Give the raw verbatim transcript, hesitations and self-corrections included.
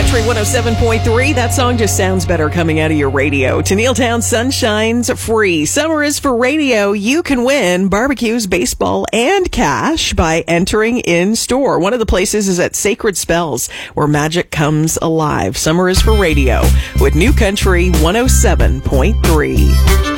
Country one oh seven point three. That song just sounds better coming out of your radio. Tennille Town Sunshine's free. Summer is for radio. You can win barbecues, baseball, and cash by entering in store. One of the places is at Sacred Spells, where magic comes alive. Summer is for radio with New Country one oh seven point three.